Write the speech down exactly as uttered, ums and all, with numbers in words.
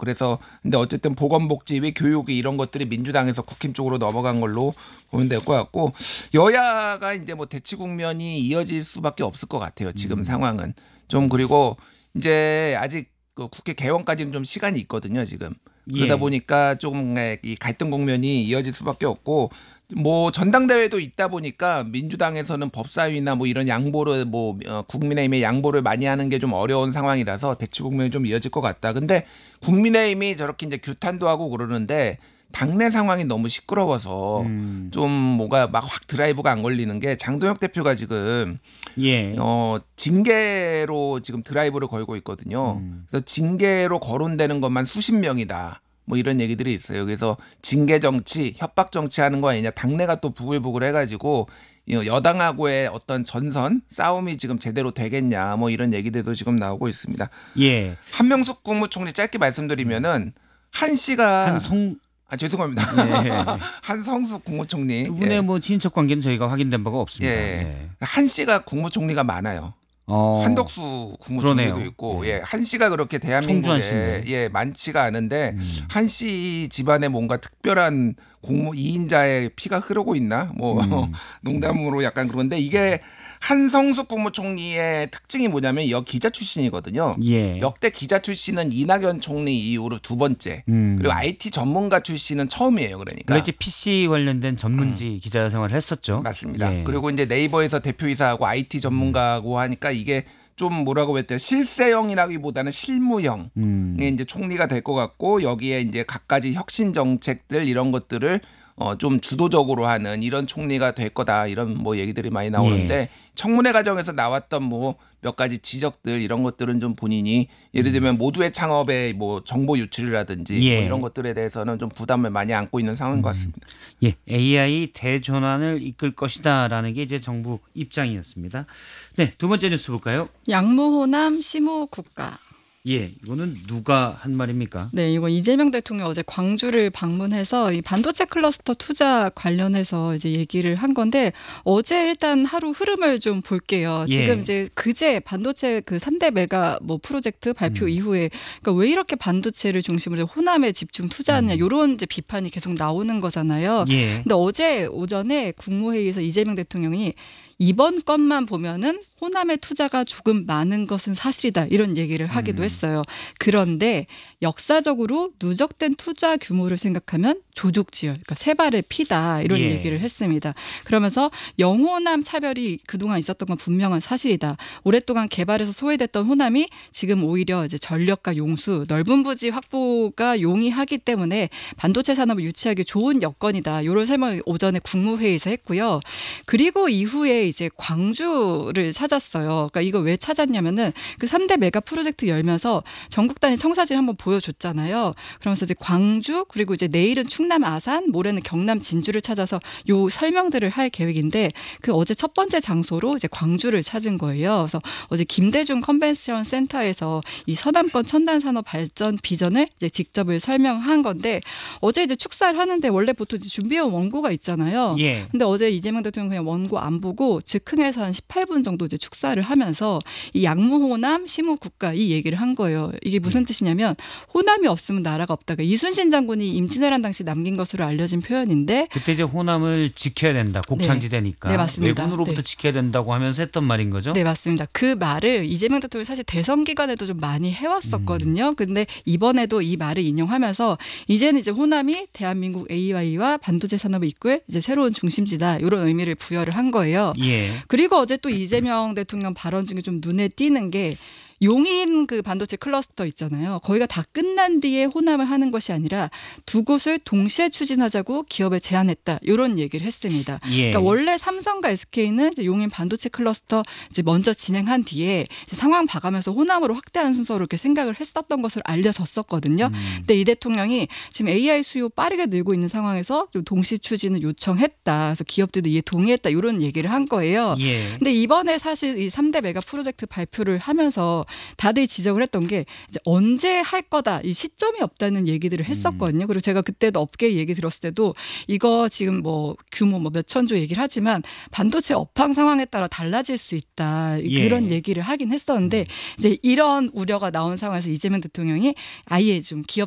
그래서 근데 어쨌든 보건복지위, 교육위 이런 것들이 민주당에서 국힘 쪽으로 넘어간 걸로 보면 될 것 같고 여야가 이제 뭐 대치 국면이 이어질 수밖에 없을 것 같아요. 지금 음. 상황은 좀 그리고 이제 아직 그 국회 개원까지는 좀 시간이 있거든요. 지금 그러다 예. 보니까 조금 이 갈등 국면이 이어질 수밖에 없고. 뭐 전당대회도 있다 보니까 민주당에서는 법사위나 뭐 이런 양보를 뭐 국민의힘의 양보를 많이 하는 게 좀 어려운 상황이라서 대치 국면이 좀 이어질 것 같다. 근데 국민의힘이 저렇게 이제 규탄도 하고 그러는데 당내 상황이 너무 시끄러워서 음. 좀 뭐가 막 확 드라이브가 안 걸리는 게 장동혁 대표가 지금 예. 어 징계로 지금 드라이브를 걸고 있거든요. 음. 그래서 징계로 거론되는 것만 수십 명이다. 뭐 이런 얘기들이 있어요. 그래서 징계 정치, 협박 정치하는 거 아니냐. 당내가 또 부글부글 해가지고 여당하고의 어떤 전선 싸움이 지금 제대로 되겠냐. 뭐 이런 얘기들도 지금 나오고 있습니다. 예. 한명숙 국무총리 짧게 말씀드리면은 한 씨가 한성 아 죄송합니다. 예. 한성숙 국무총리 두 분의 예. 뭐 친인척 관계는 저희가 확인된 바가 없습니다. 예. 예. 한 씨가 국무총리가 많아요. 어. 한덕수 국무총리도 그러네요. 있고, 예. 예, 한 씨가 그렇게 대한민국에 예 많지가 않은데 음. 한 씨 집안에 뭔가 특별한 공무 이인자의 피가 흐르고 있나? 뭐 음. 농담으로 약간 그런데 이게 한성숙 국무총리의 특징이 뭐냐면 여 기자 출신이거든요. 예. 역대 기자 출신은 이낙연 총리 이후로 두 번째. 음. 그리고 아이티 전문가 출신은 처음이에요. 그러니까. 이제 피씨 관련된 전문지 음. 기자 생활을 했었죠. 맞습니다. 예. 그리고 이제 네이버에서 대표이사하고 아이티 전문가하고 하니까 이게 좀 뭐라고 했대요. 실세형이라기보다는 실무형. 음. 이제 총리가 될 것 같고 여기에 이제 갖가지 혁신 정책들 이런 것들을 어, 좀 주도적으로 하는 이런 총리가 될 거다 이런 뭐 얘기들이 많이 나오는데 예. 청문회 과정에서 나왔던 뭐 몇 가지 지적들 이런 것들은 좀 본인이 예를 들면 모두의 창업에 뭐 정보 유출이라든지 예. 뭐 이런 것들에 대해서는 좀 부담을 많이 안고 있는 상황인 것 같습니다. 예, 에이아이 대전환을 이끌 것이다라는 게 이제 정부 입장이었습니다. 네, 두 번째 뉴스 볼까요? 양무호남 시무국가. 예, 이거는 누가 한 말입니까? 네, 이거 이재명 대통령 어제 광주를 방문해서 이 반도체 클러스터 투자 관련해서 이제 얘기를 한 건데 어제 일단 하루 흐름을 좀 볼게요. 예. 지금 이제 그제 반도체 그 삼 대 메가 뭐 프로젝트 발표 음. 이후에 그러니까 왜 이렇게 반도체를 중심으로 호남에 집중 투자하느냐 음. 이런 이제 비판이 계속 나오는 거잖아요. 예. 근데 어제 오전에 국무회의에서 이재명 대통령이 이번 건만 보면은 호남의 투자가 조금 많은 것은 사실이다. 이런 얘기를 하기도 음. 했어요. 그런데 역사적으로 누적된 투자 규모를 생각하면 조족지열, 그러니까 세 발의 피다. 이런 예. 얘기를 했습니다. 그러면서 영호남 차별이 그동안 있었던 건 분명한 사실이다. 오랫동안 개발에서 소외됐던 호남이 지금 오히려 이제 전력과 용수, 넓은 부지 확보가 용이하기 때문에 반도체 산업을 유치하기 좋은 여건이다. 이런 설명을 오전에 국무회의에서 했고요. 그리고 이후에 이제 광주를 찾았어요. 그러니까 이거 왜 찾았냐면은 그 삼 대 메가 프로젝트 열면서 전국 단위 청사진 한번 보여줬잖아요. 그러면서 이제 광주 그리고 이제 내일은 충남 아산, 모레는 경남 진주를 찾아서 요 설명들을 할 계획인데 그 어제 첫 번째 장소로 이제 광주를 찾은 거예요. 그래서 어제 김대중 컨벤션 센터에서 이 서남권 첨단 산업 발전 비전을 이제 직접을 설명한 건데 어제 이제 축사를 하는데 원래 보통 이제 준비해온 원고가 있잖아요. 예. 근데 어제 이재명 대통령 그냥 원고 안 보고 즉흥해서 한 십팔 분 정도 이제 축사를 하면서 이 양무호남 시무국가 이 얘기를 한 거예요. 이게 무슨 뜻이냐면 호남이 없으면 나라가 없다가 이순신 장군이 임진왜란 당시 남긴 것으로 알려진 표현인데 그때 이제 호남을 지켜야 된다. 곡창지대니까. 네, 네 맞습니다. 외군으로부터 네. 지켜야 된다고 하면서 했던 말인 거죠? 네 맞습니다. 그 말을 이재명 대통령이 사실 대선 기간에도 좀 많이 해왔었거든요. 그런데 음. 이번에도 이 말을 인용하면서 이제는 이제 호남이 대한민국 에이아이와 반도체 산업을 이끌 이제 새로운 중심지다 이런 의미를 부여를 한 거예요. 예. 그리고 어제 또 이재명 대통령 발언 중에 좀 눈에 띄는 게 용인 그 반도체 클러스터 있잖아요. 거기가 다 끝난 뒤에 호남을 하는 것이 아니라 두 곳을 동시에 추진하자고 기업에 제안했다. 이런 얘기를 했습니다. 예. 그러니까 원래 삼성과 에스케이는 이제 용인 반도체 클러스터 이제 먼저 진행한 뒤에 이제 상황 봐가면서 호남으로 확대하는 순서로 이렇게 생각을 했었던 것을 알려졌었거든요. 음. 근데 이 대통령이 지금 에이아이 수요 빠르게 늘고 있는 상황에서 좀 동시 추진을 요청했다. 그래서 기업들도 이에 동의했다. 이런 얘기를 한 거예요. 예. 근데 이번에 사실 이 삼 대 메가 프로젝트 발표를 하면서 다들 지적을 했던 게 이제 언제 할 거다 이 시점이 없다는 얘기들을 했었거든요. 그리고 제가 그때도 업계 얘기 들었을 때도 이거 지금 뭐 규모 뭐 몇천조 얘기를 하지만 반도체 업황 상황에 따라 달라질 수 있다 예. 그런 얘기를 하긴 했었는데 이제 이런 우려가 나온 상황에서 이재명 대통령이 아예 좀 기업